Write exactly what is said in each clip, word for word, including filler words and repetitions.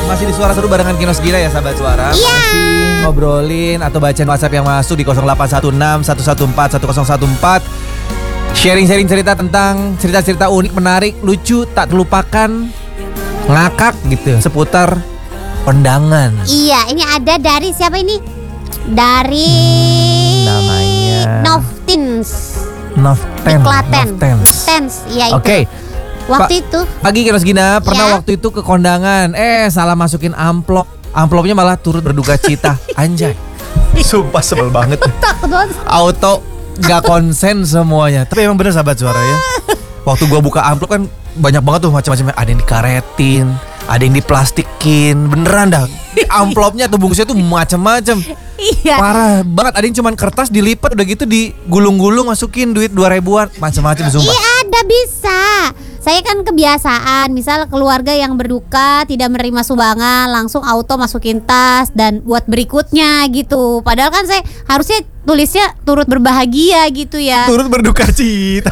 Masih di Suara Seru barengan Kinos Gila ya sahabat Suara. Iya. Masih ngobrolin atau bacain WhatsApp yang masuk di nol delapan satu enam satu satu empat satu nol satu empat. Sharing-sharing cerita tentang cerita-cerita unik, menarik, lucu, tak terlupakan, ngakak gitu seputar kondangan. Iya, ini ada dari siapa ini? Dari hmm, namanya Noftins. Noften. Klaten. Noftens. Tens, iya itu. Oke. Okay. Waktu pa- itu Pagi Kinos Gina pernah ya. waktu itu ke kondangan. Eh salah masukin amplop. Amplopnya malah turut berduka cita. Anjay. Sumpah sebel banget. takut banget. Auto gak konsen semuanya. Tapi emang bener sahabat Suara ya. Waktu gua buka amplop kan banyak banget tuh macam-macamnya. Ada yang dikaretin, ada yang diplastikin. Beneran dah. Amplopnya atau bungkusnya tuh macam-macam. Iya. Parah banget. Ada yang cuman kertas dilipat udah gitu digulung-gulung masukin duit dua ribuan. Macam-macam sumpah. Iya ada bisa. Saya kan kebiasaan, misal keluarga yang berduka tidak menerima sumbangan, langsung auto masukin tas dan buat berikutnya gitu. Padahal kan saya harusnya tulisnya turut berbahagia gitu ya. Turut berduka cita.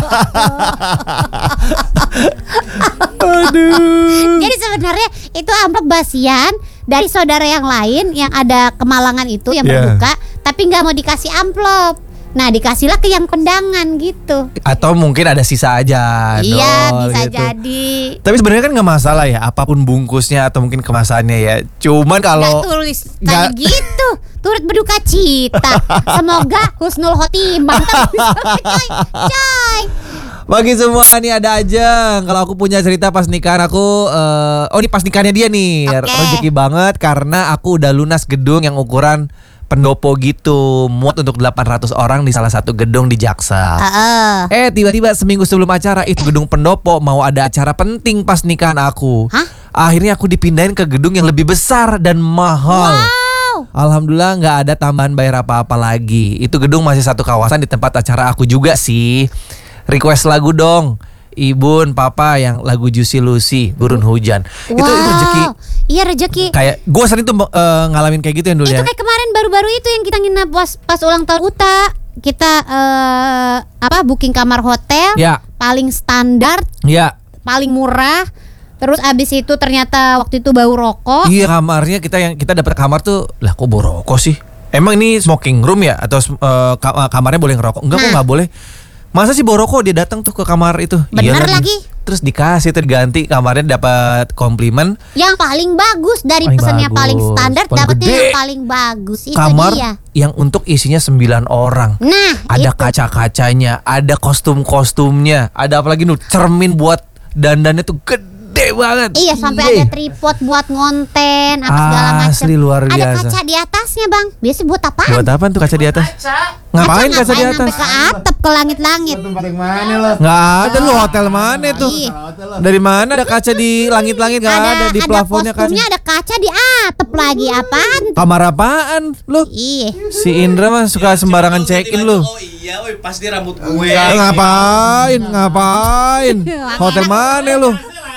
Aduh. Jadi sebenarnya itu amplop basian dari saudara yang lain yang ada kemalangan itu yang Yeah. berduka, tapi nggak mau dikasih amplop. Nah dikasihlah ke yang kondangan gitu. Atau mungkin ada sisa aja. Iya Dol, bisa gitu. jadi. Tapi sebenarnya kan nggak masalah ya, apapun bungkusnya atau mungkin kemasannya ya. Cuman kalau Nggak tulis nggak- kayak gitu. Turut berduka cita. Semoga husnul khotimah. Coy, coy. bagi semua nih ada aja. Kalau aku punya cerita pas nikahan aku, eh, oh ini pas nikahnya dia nih, Oke. rezeki banget karena aku udah lunas gedung yang ukuran pendopo gitu, muat untuk delapan ratus orang di salah satu gedung di Jaksel. Heeh. Eh tiba-tiba seminggu sebelum acara itu gedung pendopo mau ada acara penting pas nikahan aku. Hah? Akhirnya aku dipindahin ke gedung yang lebih besar dan mahal. Wow. Alhamdulillah nggak ada tambahan bayar apa-apa lagi. Itu gedung masih satu kawasan di tempat acara aku juga sih. Request lagu dong, Ibun, Papa yang lagu Juicy Lucy, Gurun Hujan. Wow. Itu itu rezeki. Iya rezeki. Kayak gue sering tuh eh, ngalamin kayak gitu ya dulu Itu ya. kayak kemarin baru-baru itu yang kita nginep pas, pas ulang tahun Uta. Kita eh, apa booking kamar hotel Ya, paling standar, ya. paling murah. Terus abis itu ternyata waktu itu bau rokok. Iya kamarnya kita yang kita dapat kamar tuh lah kok bau rokok sih? Emang ini smoking room ya atau eh, ka- kamarnya boleh ngerokok? Enggak kok Nah. nggak boleh. Masa sih bau rokok dia datang tuh ke kamar itu? Bener Iya lagi. Terus dikasih tuh diganti kamarnya dapat komplimen. Yang paling bagus dari Paling pesannya bagus, paling standar paling dapatnya gede. yang paling bagus. Itu Kamar dia. yang untuk isinya sembilan orang. Nah, Ada itu. kaca-kacanya, ada kostum-kostumnya, ada apa lagi nih cermin buat dandannya tuh gede banget. Iya sampai Yeay. ada tripod buat ngonten apa segala macam. Asli luar Ada biasa. kaca di atasnya bang. Biasanya buat apaan? Buat apa tuh kaca di atas? Ngapain kaca di atas? Sampai ke atap ke langit-langit. Tempat yang mana lo? Nggak ada lu hotel mana tuh? Iya. Dari mana ada kaca di langit-langit? Nggak ada, di plafonnya kaca. kostumnya, ada kaca di atap lagi apaan? Kamar apaan lu? Iya. Si Indra mah suka sembarangan check in lu. Oh iya, woi pasti rambut gue. Eh, ngapain? Ngapain? Hotel mana lu?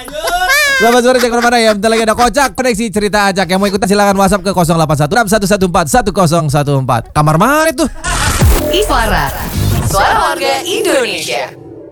Sahabat Suara jangan kemana ya. Bentar lagi ada Kocak Koneksi Cerita Ajak. Yang mau ikutan silakan WhatsApp ke nol delapan satu enam satu satu empat satu nol satu empat. Kamar mana itu? Iswara, suara warga Indonesia.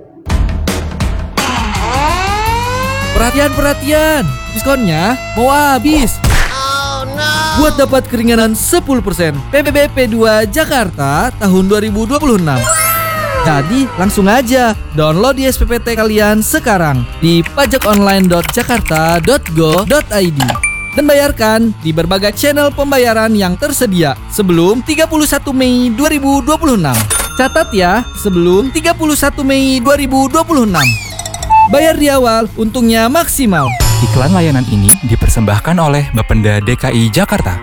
Perhatian-perhatian, diskonnya mau habis. Buat dapat keringanan sepuluh persen P B B P dua Jakarta tahun dua ribu dua puluh enam. Jadi langsung aja download di S P P T kalian sekarang di pajakonline dot jakarta dot go dot i d dan bayarkan di berbagai channel pembayaran yang tersedia sebelum tiga puluh satu Mei dua ribu dua puluh enam. Catat ya, sebelum tiga puluh satu Mei dua ribu dua puluh enam. Bayar di awal, untungnya maksimal. Iklan layanan ini dipersembahkan oleh Bapenda D K I Jakarta.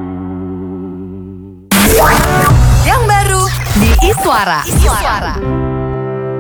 Yang baru di Iswara. Iswara.